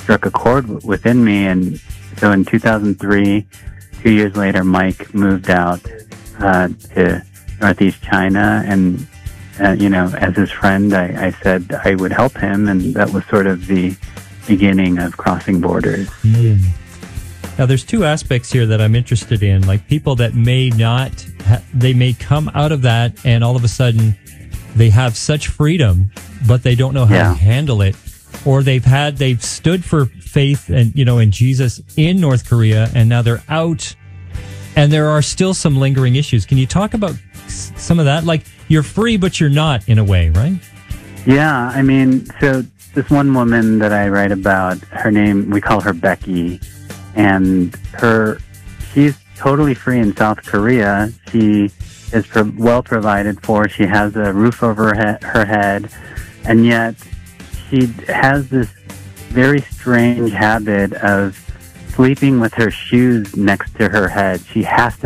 struck a chord within me. And so in 2003, 2 years later, Mike moved out to Northeast China, and as his friend, I said I would help him, and that was sort of the beginning of Crossing Borders. Now, there's two aspects here that I'm interested in, like people that may not, they may come out of that and all of a sudden they have such freedom, but they don't know how to handle it. Or they've stood for faith and, in Jesus in North Korea, and now they're out and there are still some lingering issues. Can you talk about some of that? Like, you're free, but you're not, in a way, right? Yeah, I mean, so this one woman that I write about, her name, we call her Becky, and she's totally free in South Korea. She is well provided for. She has a roof over her head, and yet she has this very strange habit of sleeping with her shoes next to her head. She has to